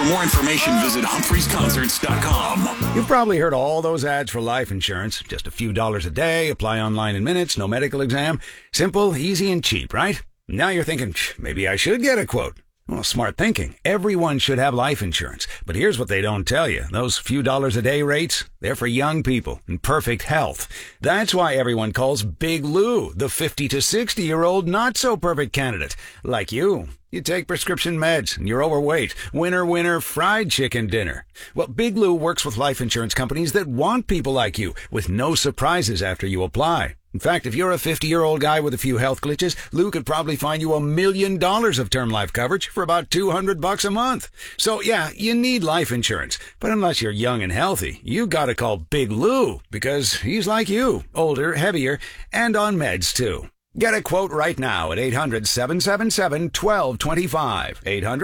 For more information, visit HumphreysConcerts.com. You've probably heard all those ads for life insurance. Just a few dollars a day, apply online in minutes, no medical exam. Simple, easy, and cheap, right? Now you're thinking, maybe I should get a quote. Well, smart thinking. Everyone should have life insurance. But here's what they don't tell you. Those few dollars a day rates, they're for young people in perfect health. That's why everyone calls Big Lou the 50 to 60-year-old not-so-perfect candidate. Like you. You take prescription meds and you're overweight. Winner, winner, fried chicken dinner. Well, Big Lou works with life insurance companies that want people like you with no surprises after you apply. In fact, if you're a 50-year-old guy with a few health glitches, Lou could probably find you $1 million of term life coverage for about $200 a month. So yeah, you need life insurance. But unless you're young and healthy, you gotta call Big Lou because he's like you, older, heavier, and on meds too. Get a quote right now at 800-777-1225.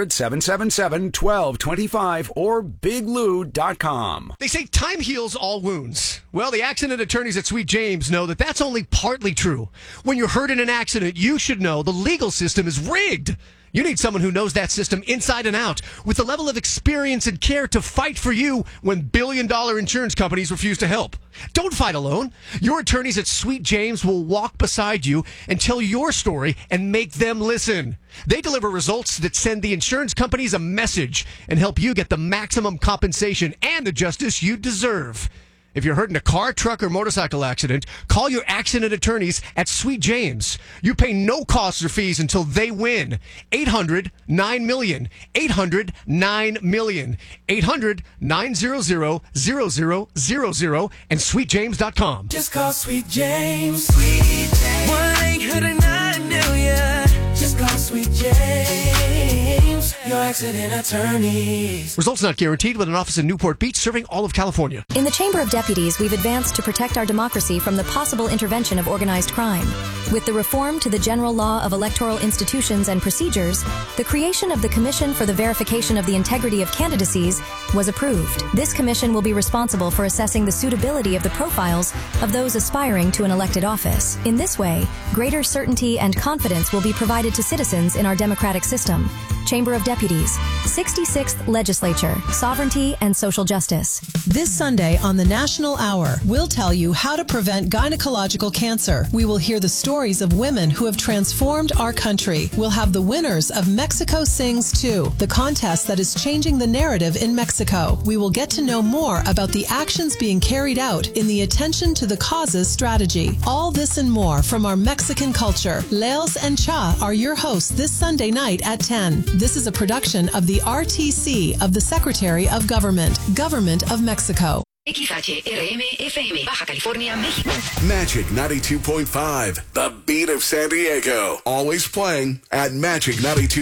800-777-1225 or biglou.com. They say time heals all wounds. Well, the accident attorneys at Sweet James know that that's only partly true. When you're hurt in an accident, you should know the legal system is rigged. You need someone who knows that system inside and out, with the level of experience and care to fight for you when billion-dollar insurance companies refuse to help. Don't fight alone. Your attorneys at Sweet James will walk beside you and tell your story and make them listen. They deliver results that send the insurance companies a message and help you get the maximum compensation and the justice you deserve. If you're hurt in a car, truck, or motorcycle accident, call your accident attorneys at Sweet James. You pay no costs or fees until they win. 800-9-MILLION. 800-9-MILLION. 800-900-0000 and SweetJames.com. Just call Sweet James. Sweet James. 1-800-9-MILLION. Just call Sweet James. Your accident attorneys. Results not guaranteed, with an office in Newport Beach serving all of California. In the Chamber of Deputies, we've advanced to protect our democracy from the possible intervention of organized crime. With the reform to the General Law of Electoral Institutions and Procedures, the creation of the Commission for the Verification of the Integrity of Candidacies was approved. This commission will be responsible for assessing the suitability of the profiles of those aspiring to an elected office. In this way, greater certainty and confidence will be provided to citizens in our democratic system. Chamber of Deputies, 66th Legislature, Sovereignty and Social Justice. This Sunday on the National Hour, we'll tell you how to prevent gynecological cancer. We will hear the stories of women who have transformed our country. We'll have the winners of Mexico Sings 2, the contest that is changing the narrative in Mexico. We will get to know more about the actions being carried out in the Attention to the Causes strategy. All this and more from our Mexican culture. Leos and Cha are your hosts this Sunday night at 10. This is a production of the RTC of the Secretary of Government of Mexico. Baja California, México. Magic 92.5, the beat of San Diego. Always playing at Magic 92.